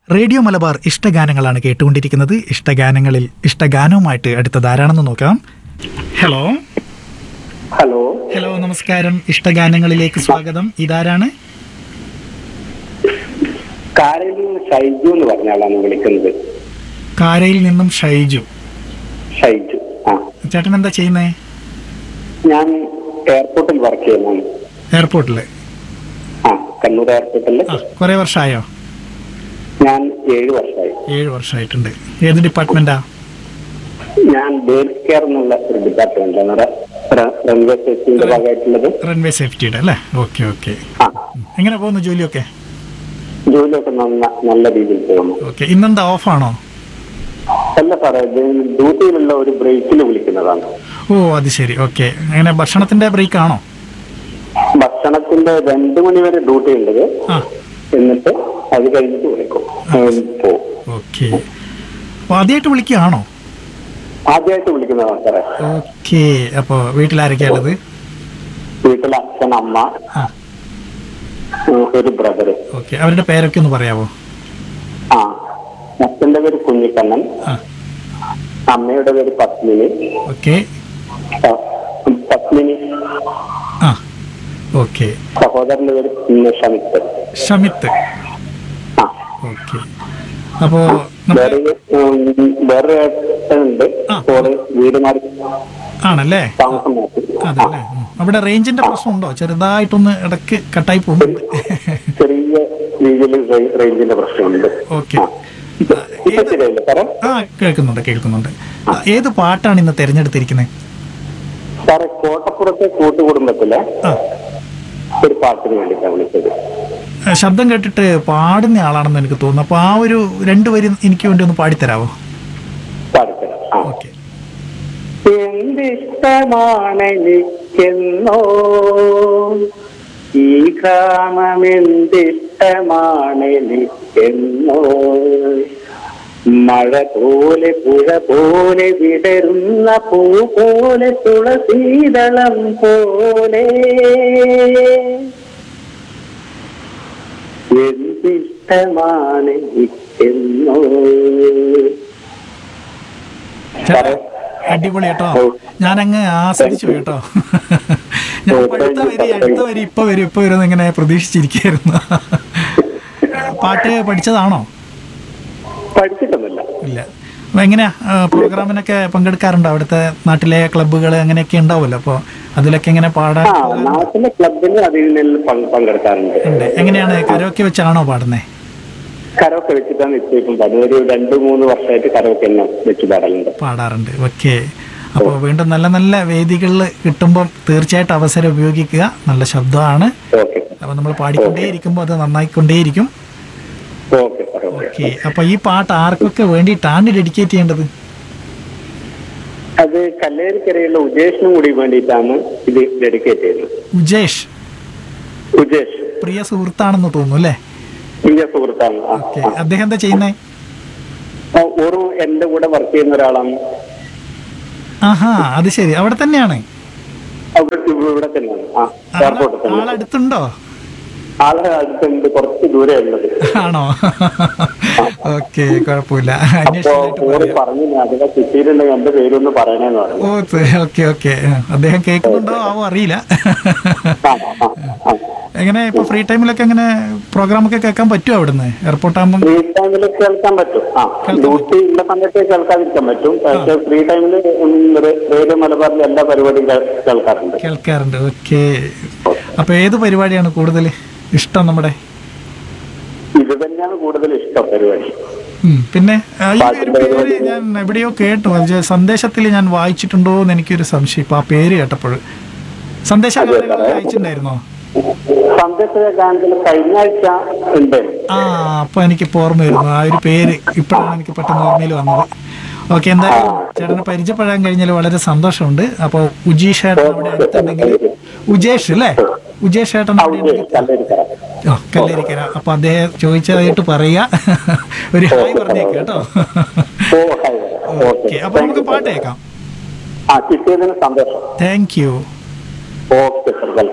Radio Malabar ഇഷ്ടഗാനങ്ങളാണ് കേട്ടുകൊണ്ടിരിക്കുന്നത്. ഇഷ്ടഗാനങ്ങളിൽ ഇഷ്ടഗാനവുമായിട്ട് അടുത്തത് ആരാണെന്ന് നോക്കാം. ഹലോ ഹലോ ഹലോ നമസ്കാരം. ഇഷ്ടഗാനങ്ങളിലേക്ക് സ്വാഗതം. ഇതാരാണ്? കാരയിൽ നിന്ന് ഷൈജു എന്ന് പറഞ്ഞ ആളാണ് വിളിക്കുന്നത്. കാരയിൽ നിന്നും ഷൈജു. ഷൈജു, ആ. ചേട്ടൻ എന്താ ചെയ്യുന്നേ? ഞാൻ എയർപോർട്ടിൽ വർക്ക് ചെയ്യുന്നതാണ്. എയർപോർട്ടില്? ആ, കണ്ണൂർ എയർപോർട്ടിൽ. കുറെ വർഷമായോ? ഞാൻ 7 വർഷമായി. 7 വർഷമായിട്ടുണ്ട്. ഏത് ഡിപ്പാർട്ട്മെന്റാ? ഞാൻ ബേർഡ് കെയർ എന്നുള്ള ഒരു ഡിപ്പാർട്ട്മെന്റാണ്, റൺവേ സേഫ്റ്റിന്റെ ഭാഗമായിട്ടുള്ളത്. റൺവേ സേഫ്റ്റിയുടെ അല്ലേ? Okay okay. ആ, എങ്ങനെ പോകുന്നു ജോലിയൊക്കെ? ജോലിയൊക്കെ നല്ല രീതിയിൽ പോകുന്നു. ഓക്കെ. ഇന്നെന്താ ഓഫാണോ? അല്ല സാറേ, ഡ്യൂട്ടിയിലുള്ള ഒരു ബ്രേക്കിൽ വിളിക്കുന്നതാണ്. ഓ അത് ശരി. ഓക്കെ. അങ്ങനെ ഭക്ഷണത്തിന്റെ ബ്രേക്ക് ആണോ? ഭക്ഷണത്തിന്റെ 2 മണി വരെ ഡ്യൂട്ടി ഉള്ളത്. ആ, എന്നിട്ട് അത് കഴിഞ്ഞിട്ട് വിളിക്കും. ഓക്കെ. അപ്പൊ ആദ്യമായിട്ട് വിളിക്കുകയാണോ? ആദ്യമായിട്ട് വിളിക്കുന്നതാണ് സാറേ. ഓക്കെ. അപ്പൊ വീട്ടിലാരൊക്കെയാ ഉള്ളത്? വീട്ടിൽ അച്ഛൻ, അമ്മ, ആ, ഒരു ബ്രദർ. ഓക്കെ. അവരുടെ പേരൊക്കെ ഒന്ന് പറയാവോ? ആ, അച്ഛന്റെ പേര് കുഞ്ഞിക്കണ്ണൻ, ആ, അമ്മയുടെ പേര് പത്മിനി. ഓക്കെ. പത്മിനി. ആ, ഓക്കെ. സഹോദരന്റെ പേര് ഷമിത്ത്. ഷമിത്ത്. ആ, ഓക്കെ. അപ്പോ വേറെ ഏട്ടനുണ്ട്. വീട് മാറി ആണല്ലേ? താമസം മാറ്റി. അതല്ലേ? അവിടെ റേഞ്ചിന്റെ പ്രശ്നമുണ്ടോ? ചെറുതായിട്ടൊന്ന് ഇടയ്ക്ക് കട്ടായി പോകുന്നുണ്ട്. ചെറിയ രീതിയിൽ റേഞ്ചിന്റെ പ്രശ്നമുണ്ട്. ഓക്കെ. സാറേ, ആ, കേൾക്കുന്നുണ്ട്. ഏത് പാട്ടാണ് ഇന്ന് തെരഞ്ഞെടുത്തിരിക്കുന്നത്? സാറേ, കോട്ടപ്പുറത്തെ കൂട്ടുകുടുംബത്തിലെ ഒരു പാട്ടിന് വേണ്ടിയിട്ടാണ് വിളിച്ചത്. ശബ്ദം കേട്ടിട്ട് പാടുന്ന ആളാണെന്ന് എനിക്ക് തോന്നുന്നു. അപ്പൊ ആ ഒരു 2 വരി എനിക്ക് വേണ്ടി ഒന്ന് പാടിത്തരാവോ? പാടിത്തരാം. ഓക്കെ. എന്തിഷ്ടമാണെനിക്കെന്നോ ഈ ഗ്രാമമെന്തിഷ്ടമാണെനിക്കെന്നോ, മഴ പോലെ പുഴ പോലെ വിടരുന്ന പൂ പോലെ തുളസീതളം പോലെ, എന്തിഷ്ടമാണെനിക്കെന്നോ. അടിപൊളി കേട്ടോ. ഞാനങ്ങ് ആസ്വദിച്ചു കേട്ടോ. ഞാൻ അടുത്ത വരി ഇപ്പൊ വരും ഇങ്ങനെ പ്രതീക്ഷിച്ചിരിക്കുന്നു. പാട്ട് പഠിച്ചതാണോ? പഠിച്ചിട്ടൊന്നുമില്ല. ഇല്ല. അപ്പൊ എങ്ങനെയാ പ്രോഗ്രാമിനൊക്കെ പങ്കെടുക്കാറുണ്ടോ? അവിടുത്തെ നാട്ടിലെ ക്ലബ്ബുകൾ അങ്ങനെയൊക്കെ ഉണ്ടാവുമല്ലോ, അപ്പൊ അതിലൊക്കെ എങ്ങനെ പാടാൻ? നാട്ടിലെ ക്ലബിന് അതിൽ പങ്കെടുക്കാറുണ്ട്. എങ്ങനെയാണ്? കരോക്കെ വെച്ചാണോ പാടുന്നേ? കരോക്കെ വെച്ചിട്ടാണ് ഇപ്പം ഒരു 2-3 വർഷമായിട്ട് കരോക്കെ വെച്ച് പാടാറുണ്ട്. ഓക്കെ. അപ്പോൾ വീണ്ടും നല്ല നല്ല വേദികളിൽ കിട്ടുമ്പം തീർച്ചയായിട്ടും അവസരം ഉപയോഗിക്കുക. നല്ല ശബ്ദമാണ്. അപ്പൊ നമ്മൾ പാടിക്കൊണ്ടേയിരിക്കുമ്പോൾ അത് നന്നായിക്കൊണ്ടേയിരിക്കും. ഓക്കെ. അപ്പൊ ഈ പാട്ട് ആർക്കൊക്കെ വേണ്ടിയിട്ടാണ് ഡെഡിക്കേറ്റ് ചെയ്യേണ്ടത്? അത് കല്ലേരിക്കരയുള്ള ഉജേഷിനും കൂടി വേണ്ടിയിട്ടാണ് ഇത് ഡെഡിക്കേറ്റ് ചെയ്യുന്നത്. ഉജേഷ് പ്രിയ സുഹൃത്താണെന്ന് തോന്നുന്നു അല്ലേ? പ്രിയ സുഹൃത്താണ്. അദ്ദേഹം എന്താ ചെയ്യുന്നേ? എന്റെ കൂടെ വർക്ക് ചെയ്യുന്ന ഒരാളാണ്. ആഹാ, അത് ശരി. അവിടെ തന്നെയാണ്? ഇവിടെ തന്നെയാണ്. എയർപോർട്ടിൽ തന്നെ. ആളടുത്തുണ്ടോ? ആളെ അടുത്തുണ്ട്, കുറച്ച് ദൂരെ ഉള്ളത്. ആണോ? ഓക്കെ, കുഴപ്പമില്ല. പറഞ്ഞു അതിനെ കിട്ടിയിട്ടുണ്ടെങ്കിൽ എന്റെ പേരൊന്ന് പറയണേന്ന് പറഞ്ഞു. ഓക്കെ. അദ്ദേഹം കേൾക്കുന്നുണ്ടോ ആവോ അറിയില്ല. എങ്ങനെ ഇപ്പൊ ഫ്രീ ടൈമിലൊക്കെ എങ്ങനെ പ്രോഗ്രാം ഒക്കെ കേൾക്കാൻ പറ്റുമോ അവിടുന്ന്? എയർപോർട്ട് ആകുമ്പോൾ ഫ്രീ ടൈമിൽ കേൾക്കാൻ പറ്റും. ഡ്യൂട്ടി ഉള്ള സമയത്ത് കേൾക്കാതിരിക്കാൻ പറ്റും. പക്ഷേ ഫ്രീ ടൈമിൽ റേഡിയോ മലബാറിൽ എല്ലാ പരിപാടിയും കേൾക്കാറുണ്ട്. ഓക്കെ. അപ്പൊ ഏത് പരിപാടിയാണ് കൂടുതൽ ഇഷ്ടം? നമ്മുടെ ഇത് തന്നെയാണ് കൂടുതൽ ഇഷ്ടം പരിപാടി. പിന്നെ ഈ ഒരു പേര് ഞാൻ എവിടെയോ കേട്ടു, സന്ദേശത്തിൽ ഞാൻ വായിച്ചിട്ടുണ്ടോ എന്ന് എനിക്കൊരു സംശയം ഇപ്പൊ ആ പേര് കേട്ടപ്പോൾ. സന്ദേശം അയച്ചിട്ടുണ്ടായിരുന്നോ? കഴിഞ്ഞ ആഴ്ച ഉണ്ട്. അപ്പൊ എനിക്കിപ്പോ ഓർമ്മ വരുന്നു ആ ഒരു പേര്. ഇപ്പോഴാണ് എനിക്ക് പെട്ടെന്ന് ഓർമ്മയിൽ വന്നത്. ഓക്കെ. എന്തായാലും ചേട്ടനെ പരിചയപ്പെടാൻ കഴിഞ്ഞാൽ വളരെ സന്തോഷമുണ്ട്. അപ്പൊ ഉജീഷ് ഏട്ടൻ അവിടെ അടുത്തുണ്ടെങ്കിൽ, ഉജേഷ് അല്ലേ? ഉജേഷ് ഏട്ടൻ കല്ലേരിക്കര. അപ്പൊ അദ്ദേഹം ചോദിച്ചതായിട്ട് പറയാ, ഒരു ഹായ് പറഞ്ഞേക്ക് കേട്ടോ. ഓക്കെ. അപ്പൊ നമുക്ക് പാട്ട് കേൾക്കാം. Thank you. Okay sir, welcome.